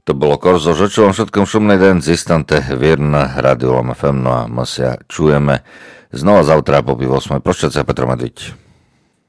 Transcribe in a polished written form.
To bolo Korzo, že čo vám všetkom šumnej den z istante Vierna Rádio Lom FM, no a my sa čujeme znova zautra po 8. Prošťacia Petro Medviť.